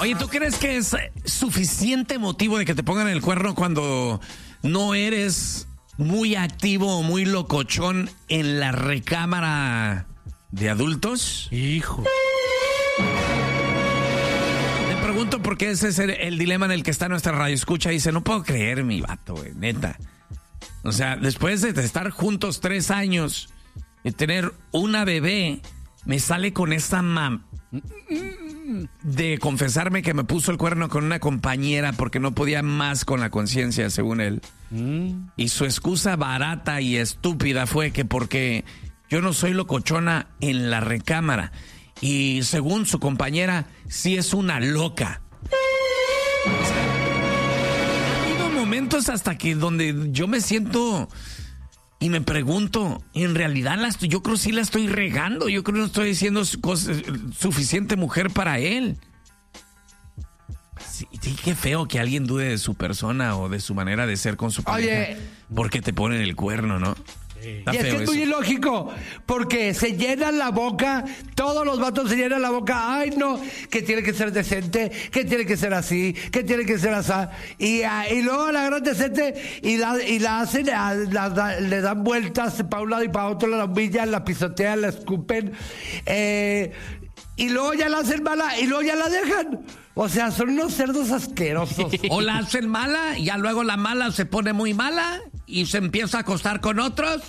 Oye, ¿tú crees que es suficiente motivo de que te pongan el cuerno cuando no eres muy activo o muy locochón en la recámara de adultos? Hijo. Te pregunto porque ese es el dilema en el que está nuestra radio escucha. Dice, no puedo creer, mi vato, güey, neta. O sea, después de estar juntos 3 años y tener una bebé, me sale con esta de confesarme que me puso el cuerno con una compañera porque no podía más con la conciencia, según él. Y su excusa barata y estúpida fue que porque yo no soy locochona en la recámara. Y según su compañera, sí es una loca. Ha habido momentos hasta que donde yo me siento y me pregunto, en realidad yo creo que sí la estoy regando. Yo creo que no estoy diciendo suficiente mujer para él. Sí, qué feo que alguien dude de su persona o de su manera de ser con su pareja. Oye, porque te ponen el cuerno, ¿no? Está y es feo que es muy eso. ilógico, porque se llenan la boca, todos los vatos se llenan la boca, ay no, que tiene que ser decente, que tiene que ser así, que tiene que ser así, y luego la gran decente y la hacen, le dan vueltas para un lado y para otro, la humillan, la pisotean, la escupen, y luego ya la hacen mala y luego ya la dejan. O sea, son unos cerdos asquerosos. O la hacen mala, y ya luego la mala se pone muy mala y se empieza a acostar con otros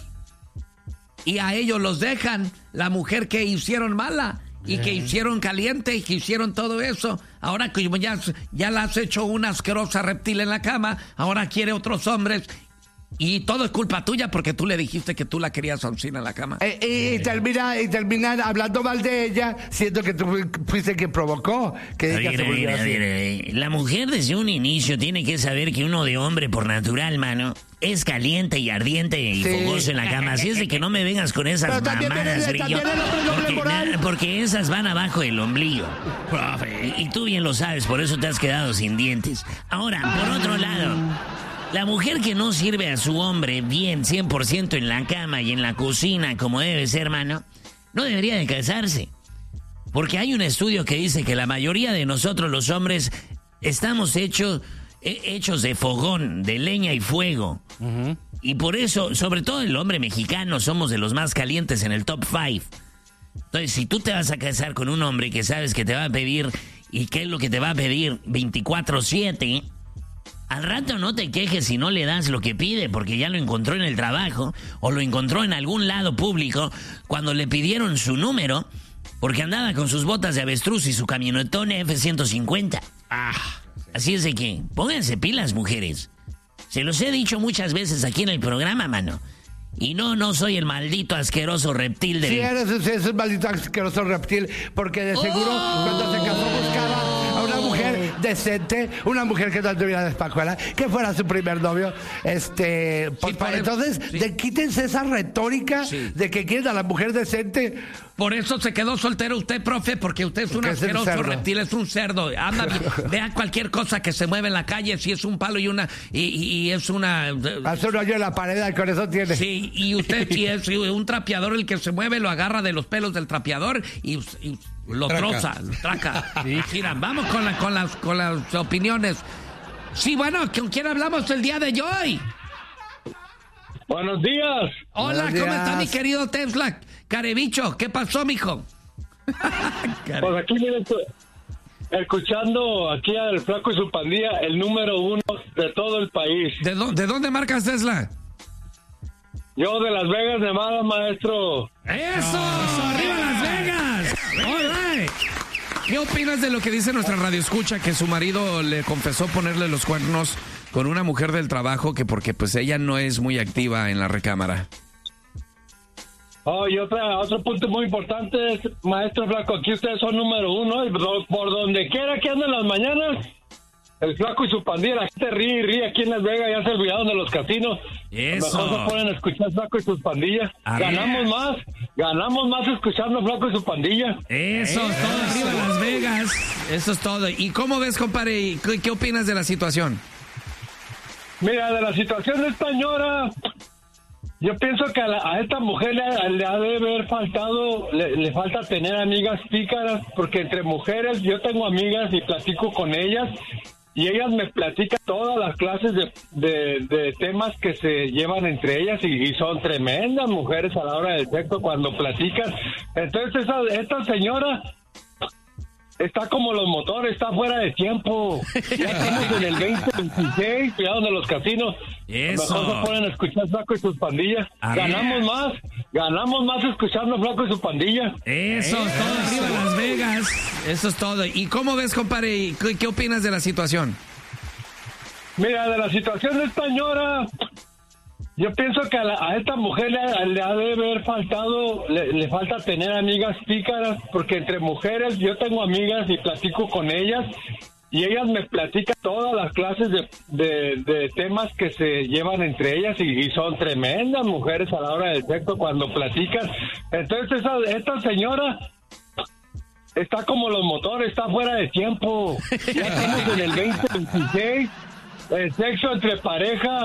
y a ellos los dejan, la mujer que hicieron mala y que hicieron caliente y que hicieron todo eso. Ahora que ya la has hecho una asquerosa reptil en la cama, ahora quiere otros hombres. Y todo es culpa tuya porque tú le dijiste que tú la querías así en la cama. Y terminan hablando mal de ella, siendo que tú fuiste quien provocó que ella se volviera así. La mujer desde un inicio tiene que saber que uno de hombre por natural, mano, es caliente y ardiente y fogoso en la cama. Así es de que no me vengas con esas Pero mamadas, también el hombre doble moral. porque esas van abajo del ombligo. Y tú bien lo sabes, por eso te has quedado sin dientes. Ahora, por otro lado, la mujer que no sirve a su hombre bien 100% en la cama y en la cocina como debe ser, hermano, no debería de casarse. Porque hay un estudio que dice que la mayoría de nosotros los hombres estamos hechos de fogón, de leña y fuego. Uh-huh. Y por eso, sobre todo el hombre mexicano, somos de los más calientes en el top 5. Entonces, si tú te vas a casar con un hombre que sabes que te va a pedir, y qué es lo que te va a pedir 24/7... Al rato no te quejes si no le das lo que pide porque ya lo encontró en el trabajo o lo encontró en algún lado público cuando le pidieron su número porque andaba con sus botas de avestruz y su camionetón F-150. Así es de que pónganse pilas, mujeres. Se los he dicho muchas veces aquí en el programa, mano. Y no soy el maldito asqueroso reptil de... Sí, eres el maldito asqueroso reptil, porque de seguro cuando se casó buscaba a una mujer decente, una mujer que no tuviera despajuela, que fuera su primer novio. Entonces, quítense esa retórica de que quieren a la mujer decente. Por eso se quedó soltero usted, profe, porque usted es un asqueroso reptil, es un cerdo. Anda, vea cualquier cosa que se mueve en la calle, si es un palo y es una... Hace un hoyo en la pared, con eso tiene. Sí, y usted si es un trapeador, el que se mueve lo agarra de los pelos del trapeador y lo troza, lo traca. Mira, vamos con las opiniones. Sí, bueno, ¿con quién hablamos el día de hoy? Buenos días. Hola, Buenos ¿cómo días. está mi querido Tesla? Carebicho, ¿qué pasó, mijo? Pues aquí miren, escuchando aquí al Flaco y su pandilla, el número 1 de todo el país. ¿De dónde marcas, Tesla? Yo de Las Vegas, Nevada, maestro. ¡Eso! ¡Arriba Las Vegas! All right. ¿Qué opinas de lo que dice nuestra radioescucha que su marido le confesó ponerle los cuernos con una mujer del trabajo que porque pues ella no es muy activa en la recámara? Oh, y otro punto muy importante es, maestro Flaco, aquí ustedes son número 1 y por donde quiera que anden las mañanas, el Flaco y su pandilla, la gente ríe y ríe aquí en Las Vegas, ya se olvidaron de los casinos. Eso. Mejor se ponen a escuchar Flaco y sus pandillas. Ganamos más escuchando Flaco y su pandilla. Eso es todo, arriba Las Vegas. Eso es todo. ¿Y cómo ves, compadre? ¿Qué opinas de la situación? Mira, de la situación de esta señora, Yo pienso que a esta mujer le ha de haber faltado, le falta tener amigas pícaras, porque entre mujeres yo tengo amigas y platico con ellas y ellas me platican todas las clases de temas que se llevan entre ellas y son tremendas mujeres a la hora del sexo cuando platican. Entonces esta señora está como los motores, está fuera de tiempo. Ya estamos en el 2026, cuidado de los casinos. Eso. Mejor se ponen a escuchar Flaco y sus pandillas. Ganamos más escuchando Flaco y su pandilla. Eso es todo, arriba Las Vegas. Eso es todo. ¿Y cómo ves, compadre? ¿Qué opinas de la situación? Mira, de la situación de esta señora, yo pienso que a esta mujer le ha de haber faltado, le falta tener amigas pícaras, porque entre mujeres yo tengo amigas y platico con ellas y ellas me platican todas las clases de temas que se llevan entre ellas y son tremendas mujeres a la hora del sexo cuando platican. Entonces esta señora está como los motores, está fuera de tiempo. Ya estamos en el 2026. El sexo entre pareja